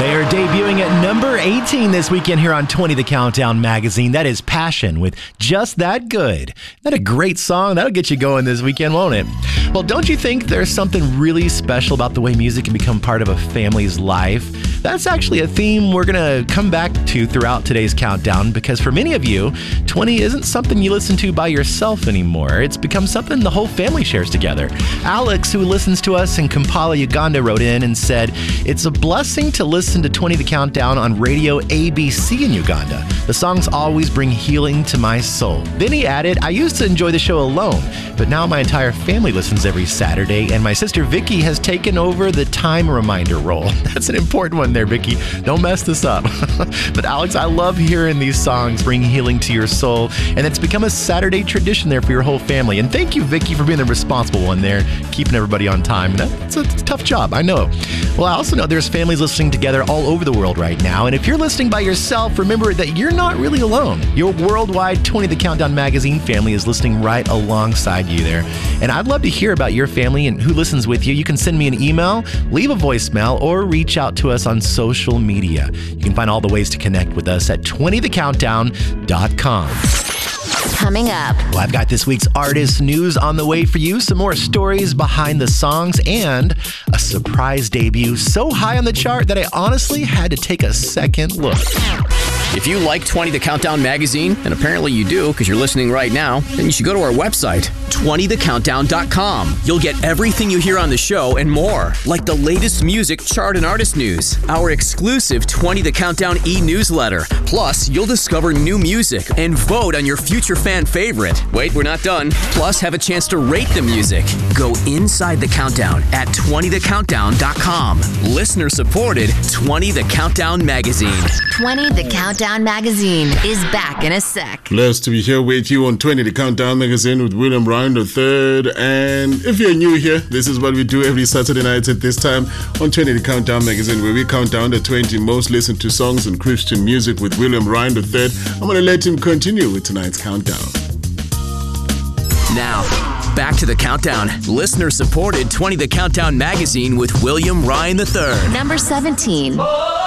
They are debuting at number 18 this weekend here on 20 The Countdown magazine. That is Passion with Just That Good. Isn't that a great song? That'll get you going this weekend, won't it? Well, don't you think there's something really special about the way music can become part of a family's life? That's actually a theme we're going to come back to throughout today's countdown, because for many of you, 20 isn't something you listen to by yourself anymore. It's become something the whole family shares together. Alex, who listens to us in Kampala, Uganda, wrote in and said, "It's a blessing to listen to 20 The Countdown on Radio ABC in Uganda. The songs always bring healing to my soul." Then he added, "I used to enjoy the show alone, but now my entire family listens every Saturday, and my sister Vicky has taken over the time reminder role." That's an important one there, Vicky. Don't mess this up. But Alex, I love hearing these songs bring healing to your soul, and it's become a Saturday tradition there for your whole family. And thank you, Vicky, for being the responsible one there, keeping everybody on time. That's a tough job, I know. Well, I also know there's families listening together all over the world right now, and if you're listening by yourself, remember that you're not really alone. Your worldwide 20 The Countdown magazine family is listening right alongside you there. And I'd love to hear about your family and who listens with you. You can send me an email, leave a voicemail, or reach out to us on social media. You can find all the ways to connect with us at 20thecountdown.com. Coming up. Well, I've got this week's artist news on the way for you, some more stories behind the songs, and a surprise debut so high on the chart that I honestly had to take a second look. If you like 20 The Countdown magazine, and apparently you do because you're listening right now, then you should go to our website, 20thecountdown.com. You'll get everything you hear on the show and more, like the latest music, chart, and artist news, our exclusive 20 The Countdown e-newsletter. Plus, you'll discover new music and vote on your future fan favorite. Wait, we're not done. Plus, have a chance to rate the music. Go inside the countdown at 20thecountdown.com. Listener-supported 20 The Countdown magazine. 20 The Countdown magazine is back in a sec. Blessed to be here with you on 20 The Countdown magazine with William Ryan III. And if you're new here, this is what we do every Saturday night at this time on 20 The Countdown magazine, where we count down the 20 most listened to songs in Christian music with William Ryan III. I'm going to let him continue with tonight's countdown. Now, back to the countdown. Listener-supported 20 The Countdown magazine with William Ryan III. Number 17.